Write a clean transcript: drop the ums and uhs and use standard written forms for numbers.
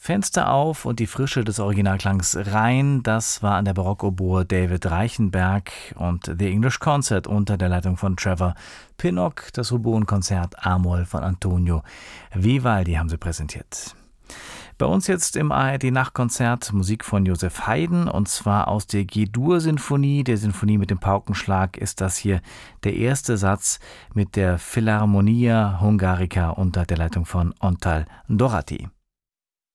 Fenster auf und die Frische des Originalklangs rein, das war an der Barockoboe David Reichenberg und The English Concert unter der Leitung von Trevor Pinnock, das Oboenkonzert A-Moll von Antonio Vivaldi haben sie präsentiert. Bei uns jetzt im ARD-Nachtkonzert Musik von Joseph Haydn und zwar aus der G-Dur-Sinfonie, der Sinfonie mit dem Paukenschlag ist das hier der erste Satz mit der Philharmonia Hungarica unter der Leitung von Ontal Dorati.